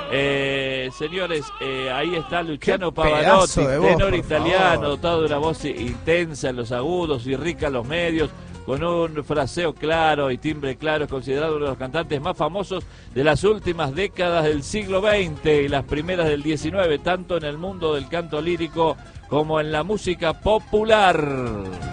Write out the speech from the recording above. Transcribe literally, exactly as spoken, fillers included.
Eh, señores, eh, ahí está Luciano Pavarotti, tenor italiano, dotado de una voz intensa en los agudos y rica en los medios, con un fraseo claro y timbre claro, es considerado uno de los cantantes más famosos de las últimas décadas del siglo veinte y las primeras del diecinueve, tanto en el mundo del canto lírico como en la música popular.